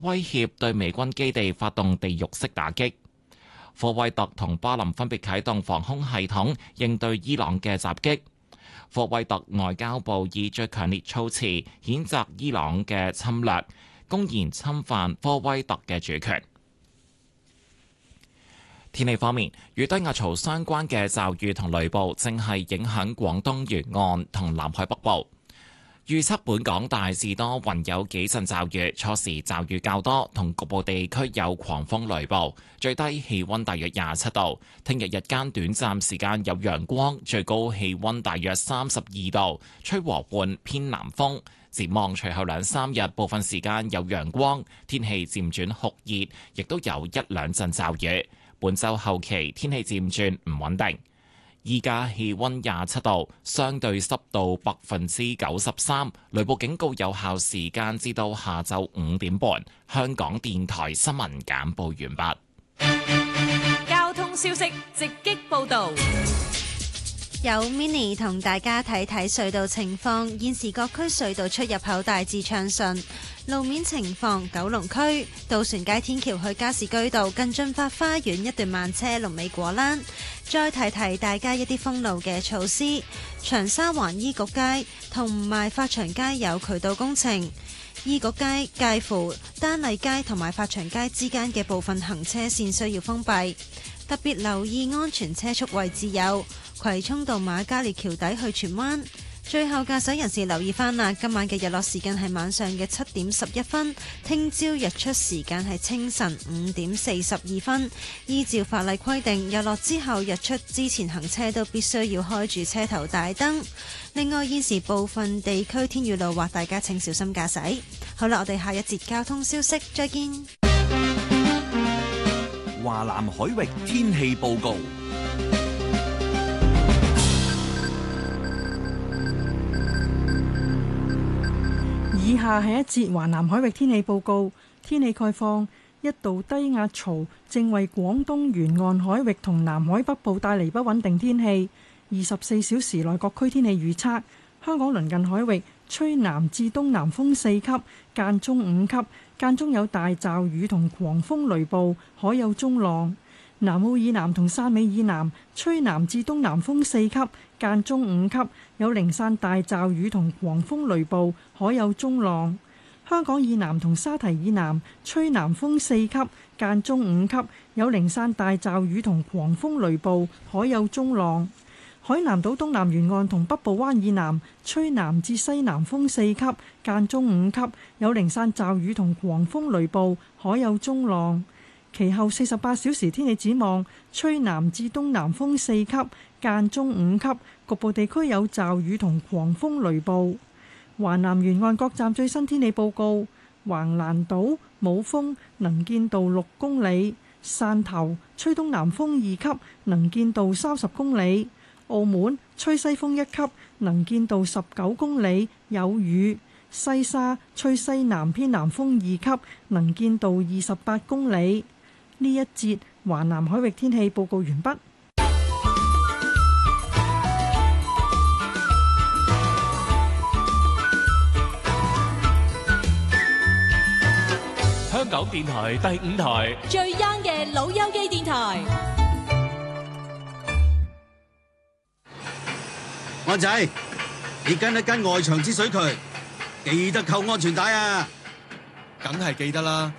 威脅對美軍基地發動地獄式打擊。科威特同巴林分別啟動防空系統應對伊朗嘅襲擊。科威特外交部以最強烈措辭譴責伊朗嘅侵略，公然侵犯科威特嘅主權。天氣方面，與低壓槽相關嘅驟雨同雷暴正係影響廣東沿岸同南海北部。預測本港大致多雲，有幾陣驟雨，初時驟雨較多，同局部地區有狂風雷暴。最低氣溫大約27度。聽日日間短暫時間有陽光，最高氣溫大約32度，吹和緩偏南風。展望隨後2-3日，部分時間有陽光，天氣漸轉酷熱，亦都有1-2陣驟雨。本週後期天氣漸轉唔穩定。依家氣溫27度，相對濕度93%，雷暴警告有效時間至到下晝5點半。香港電台新聞簡報完畢。 交通消息直擊報導。 有 Mini 同大家睇睇隧道情況，現時各區隧道出入口大致暢順。路面情況，九龍區渡船街天橋去加士居道近駿發花園一段慢車，龍尾果欄。再提提大家一啲封路嘅措施，長沙灣醫局街同埋發祥街有渠道工程，醫局街介乎丹麗街同埋發祥街之間嘅部分行車線需要封閉，特別留意安全車速位置有葵涌道瑪嘉烈橋底去荃灣。最後駕駛人士留意翻啦，今晚嘅日落時間係晚上嘅7點11分，聽朝日出時間係清晨5點42分。依照法例規定，日落之後日出之前行車都必須要開住車頭大燈。另外，現時部分地區天雨路滑，大家請小心駕駛。好啦，我哋下一節交通消息再見。 華南海域天氣報告。 以下係一節華南海域天氣報告。天氣概況：一道低壓槽正為廣東沿岸海域同南海北部帶嚟不穩定天氣。24小時內各區天氣預測：香港鄰近海域吹南至東南風4級，間中5級，間中有大驟雨同狂風雷暴，海有中浪。南澳以南同汕尾以南吹南至東南風4級，間中5級，有零散大驟雨同狂風雷暴，海有中浪。香港以南同沙堤以南吹南風4級，間中5級，有零散大驟雨同狂風雷暴，海有中浪。海南島東南沿岸同北部灣以南吹南至西南風4級，間中5級，有零散驟雨同狂風雷暴，海有中浪。其後48小時天氣展望，吹南至東南風4級，間中5級，局部地區有驟雨同狂風雷暴。華南沿岸各站最新天氣報告：橫瀾島冇風，能見度6公里；汕頭吹東南風2級，能見度30公里；澳門吹西風1級，能見度19公里，有雨；西沙吹西南偏南風2級，能見度28公里。呢一節華南海域天氣報告完畢。 香港電台第5台最 young 嘅老友記電台。 安仔，你跟一跟外牆之水渠，記得扣安全帶啊！ 梗係記得啦。